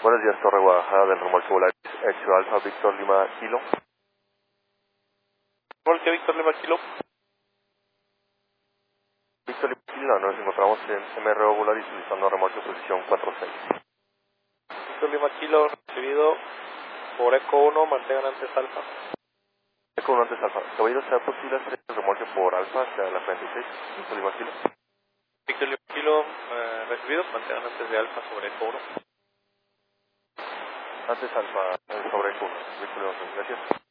Buenos días, Torre Guadalajara del remolque Volaris, Éxito Alfa, Víctor Lima Kilo. Remolque Víctor Lima Kilo. Víctor Lima Kilo, nos encontramos en MRO Volaris solicitando remolque posición 46. Víctor Lima Kilo, recibido por Eco 1, mantengan antes Alfa. Eco 1 antes Alfa. Caballero, ¿será posible hacer el remolque por Alfa hacia la 46? Víctor Lima Kilo. Víctor Lima Kilo, recibido, mantengan antes de Alfa sobre Eco 1. Antes Alfa sobre Eco 1. Víctor Lima Kilo, gracias.